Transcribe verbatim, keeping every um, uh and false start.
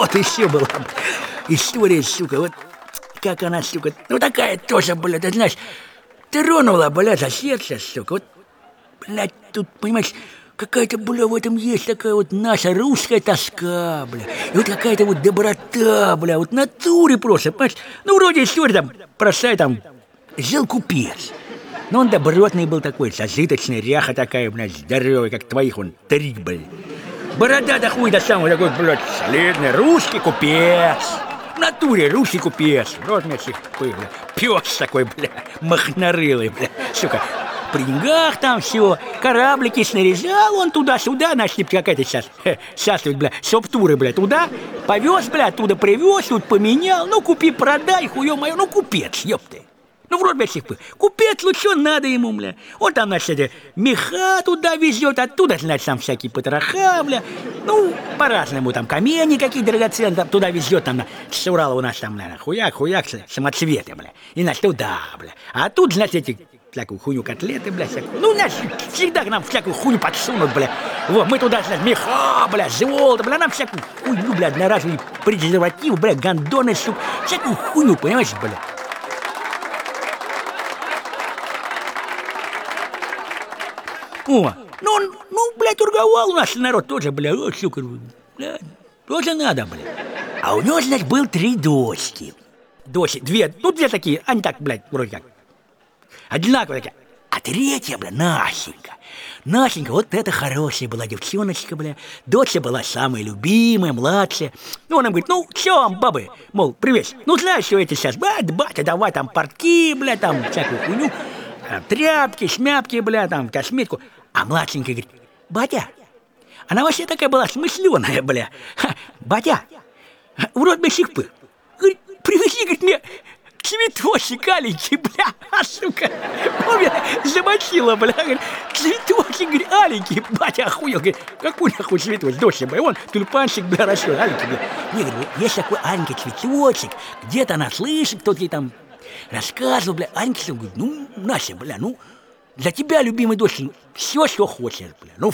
вот еще была история, сука, вот как она, сука, ну такая тоже, блядь, ты знаешь, тронула, блядь, за сердце, сука, вот, блядь, тут, понимаешь, какая-то, бля, в этом есть такая вот наша русская тоска, бля, и вот какая-то вот доброта, бля, вот в натуре просто, понимаешь, ну, вроде история там, простая, там, жил купец, но он добротный был такой, зажиточный, ряха такая, блядь, здоровый, как твоих, он, три, блядь. Борода да хуй до самого такой, блядь, солидный русский купец. В натуре русский купец. Вот мне всех блядь, пёс такой, блядь, махнорылый, блядь, сука. При деньгах там все, кораблики снаряжал он туда-сюда, значит, какая-то сейчас, сейчас, блядь, соптуры, блядь, туда повез, блядь, оттуда привез, тут поменял, ну, купи-продай, хуё моё, ну, купец, ёпты. Ну, вроде, блядь, всех, купец, ну, что надо ему, бля? Он там, значит, меха туда везет, оттуда, значит, там всякие потроха, бля. Ну, по-разному, там, камни какие драгоценные, там, туда везет, там, с Урала у нас там, бля, хуяк-хуяк, самоцветы, бля. И, значит, туда, бля. А тут, значит, эти, всякую хуйню котлеты, бля, всякую. Ну, значит, всегда к нам всякую хуйню подсунут, бля. Вот, мы туда, значит, меха, бля, золото, бля, нам всякую хуйню, бля, одноразовый презерватив, бля, гондоны, сука, всякую хуйню, понимаешь, бля. О, ну, он, ну, блядь, торговал у нас народ тоже, блядь, вот, сука, блядь, тоже надо, блядь. А у него, значит, был три дочки. Дочки, две, ну, две такие, они так, блядь, вроде как, одинаковые такие. А третья, блядь, Настенька. Настенька, вот это хорошая была девчоночка, бля. Дочь была самая любимая, младшая. Ну, она говорит, ну, что вам, бабы, мол, привет. Ну, знаешь, что это сейчас, блядь, батя, давай там портки, бля, там всякую хуйню. Тряпки, шмяпки, бля, там, косметику. А младшенькая говорит, батя, она вообще такая была смысленая, бля. Ха, батя, вроде бы сихпы. Говорит, привези, говорит, мне цветочек аленький, бля, а, сука. Он меня замочила, бля. Говорит, цветочек, говорит, аленький. Батя охуел, говорит, какой нахуй цветочек, дочь, бля. Вон тюльпанчик, бля, растет, аленький, бля. Не, говорит, есть такой аленький цветочек, где-то она слышит, кто-то ей там рассказывал, бля, Анька говорит, ну, Настя, бля, ну, для тебя, любимый дочь, все, что хочешь, бля, ну,